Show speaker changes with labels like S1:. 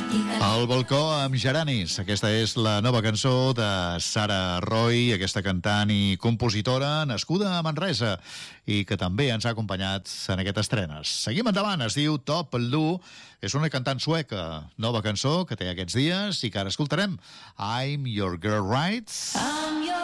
S1: El balcó amb geranis. Aquesta és la nova cançó de Sara Roy, aquesta cantant i compositora nascuda a Manresa i que també ens ha acompanyat en aquestes estrenes. Seguim endavant, es diu Top Lu, és una cantant sueca, nova cançó que té aquests dies i que ara escoltarem. I'm Your Girl Right.